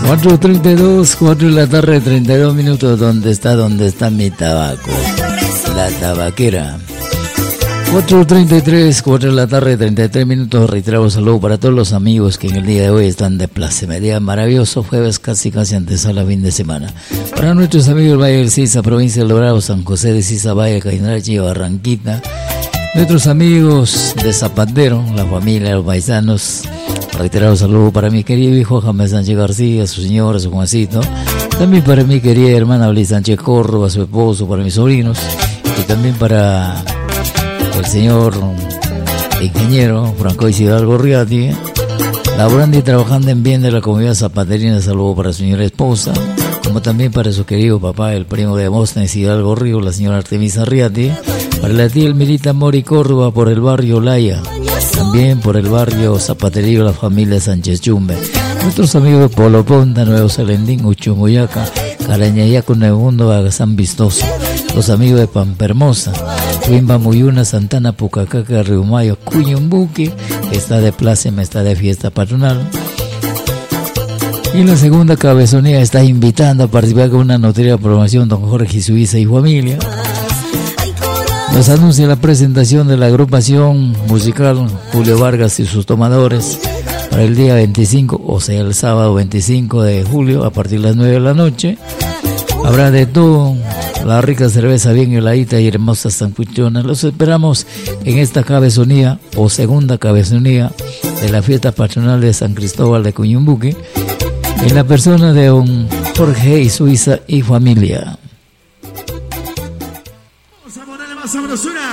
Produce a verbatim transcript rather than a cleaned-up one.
cuatro treinta y dos, cuatro de la tarde, treinta y dos minutos. ¿Dónde está, dónde está mi tabaco? La tabaquera. cuatro treinta y tres, cuatro de la tarde, treinta y tres minutos. Reiteramos saludo para todos los amigos que en el día de hoy están de pláceme. Día maravilloso, jueves casi casi antesala fin de semana. Para nuestros amigos del Valle del Sisa, provincia de Logrado, San José de Sisa, Valle, Cainarachi, Barranquita. Nuestros amigos de Zapatero, la familia, los paisanos. Reiterado saludo para mi querido hijo James Sánchez García, su señora, su Juancito. También para mi querida hermana Blis Sánchez Córdoba, su esposo, para mis sobrinos. Y también para el señor ingeniero Franco Hidalgo Riati, laborando y trabajando en bien de la comunidad zapaterina. Saludo para su señora esposa, como también para su querido papá, el primo de Demóstenes Hidalgo Río, la señora Artemisa Riati. Para la tía Elmirita Mori Córdoba por el barrio Laya, también por el barrio Zapaterío, la familia Sánchez Chumbe. Nuestros amigos de Polo Ponta, Nuevo Selendín, Uchumuyaca, Carañayaco, Negundo, Agazán Vistoso. Los amigos de Pampa Hermosa, Cuimba, Muyuna, Santana, Pucacaca, Riumayo, Cuyumbuque, está de pláceme, está de fiesta patronal. Y la segunda cabezonía está invitando a participar con una notoria programación don Jorge Suiza y familia. Nos anuncia la presentación de la agrupación musical Julio Vargas y sus tomadores para el día veinticinco, o sea el sábado veinticinco de julio a partir de las nueve de la noche. Habrá de todo, la rica cerveza bien heladita y hermosas sancuchonas. Los esperamos en esta cabezonía o segunda cabezonía de la fiesta patronal de San Cristóbal de Cuyumbuque, en la persona de don Jorge y Suiza y familia. Vamos a ponerle más sabrosura.